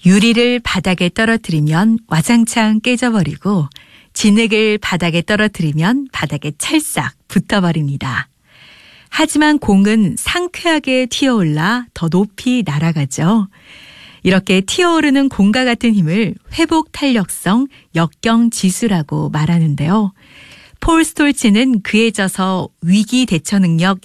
유리를 바닥에 떨어뜨리면 와장창 깨져버리고 진흙을 바닥에 떨어뜨리면 바닥에 찰싹 붙어버립니다. 하지만 공은 상쾌하게 튀어올라 더 높이 날아가죠. 이렇게 튀어오르는 공과 같은 힘을 회복 탄력성 역경지수라고 말하는데요. 폴 스톨츠는 그에 져서 위기 대처 능력